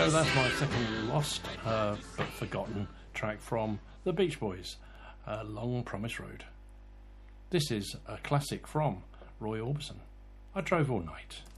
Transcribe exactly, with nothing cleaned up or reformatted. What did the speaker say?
go, that's my second lost uh, but forgotten track from the Beach Boys, uh, Long Promise Road. This is a classic from Roy Orbison, I Drove All Night.